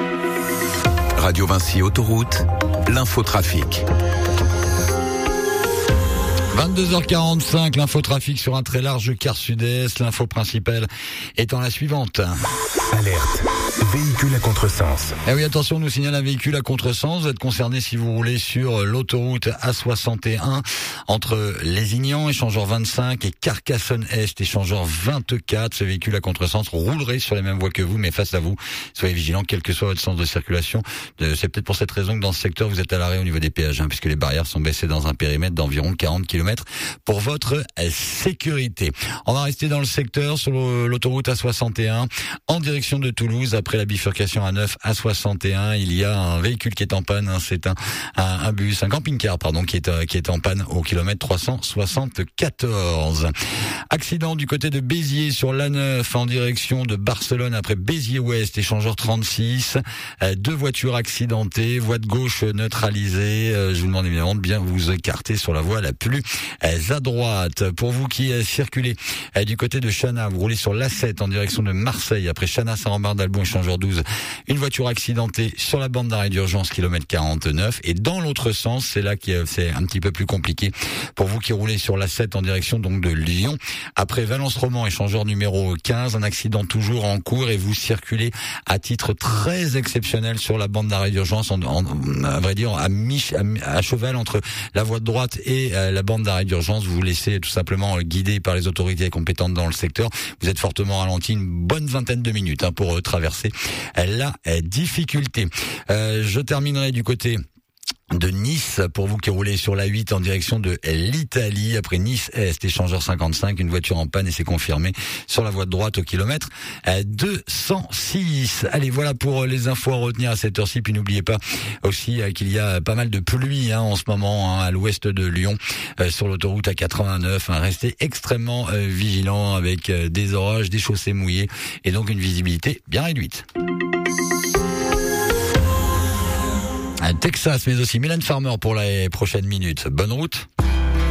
Radio Vinci Autoroute, l'infotrafic. 22h45, l'infotrafic sur un très large quart sud-est. L'info principale étant la suivante. Alerte, véhicule à contresens. Eh oui, attention, nous signale un véhicule à contresens. Vous êtes concerné si vous roulez sur l'autoroute A61 entre Lézignan, échangeur 25, et Carcassonne-Est, échangeur 24. Ce véhicule à contresens roulerait sur les mêmes voies que vous, mais face à vous, soyez vigilants, quel que soit votre sens de circulation. C'est peut-être pour cette raison que dans ce secteur, vous êtes à l'arrêt au niveau des péages, puisque les barrières sont baissées dans un périmètre d'environ 40 km pour votre sécurité. On va rester dans le secteur sur l'autoroute A61 en direction de Toulouse. Après la bifurcation A9 A61, il y a un véhicule qui est en panne. C'est un bus, un camping-car qui est en panne au kilomètre 374. Accident du côté de Béziers sur l'A9 en direction de Barcelone après Béziers-Ouest, échangeur 36. Deux voitures accidentées, voie de gauche neutralisée. Je vous demande évidemment de bien vous écarter sur la voie la plus à droite. Pour vous qui circulez du côté de Chana, vous roulez sur l'A7 en direction de Marseille après Chana-Saint-Rambert-d'Albon, échangeur 12. Une voiture accidentée sur la bande d'arrêt d'urgence kilomètre 49, et dans l'autre sens, c'est là que c'est un petit peu plus compliqué pour vous qui roulez sur l'A7 en direction donc de Lyon après Valence-Roman, échangeur numéro 15, un accident toujours en cours et vous circulez à titre très exceptionnel sur la bande d'arrêt d'urgence à vrai dire à cheval entre la voie de droite et la bande d'arrêt d'urgence. Vous vous laissez tout simplement guider par les autorités compétentes dans le secteur. Vous êtes fortement ralenti une bonne vingtaine de minutes pour traverser la difficulté. Je terminerai du côté de Nice, pour vous qui roulez sur la 8 en direction de l'Italie, après Nice-Est, échangeur 55, une voiture en panne et c'est confirmé sur la voie de droite au kilomètre 206. Allez, voilà pour les infos à retenir à cette heure-ci. Puis n'oubliez pas aussi qu'il y a pas mal de pluie en ce moment à l'ouest de Lyon, sur l'autoroute A89. Restez extrêmement vigilants avec des orages, des chaussées mouillées et donc une visibilité bien réduite. Texas, mais aussi Mylène Farmer pour les prochaines minutes. Bonne route.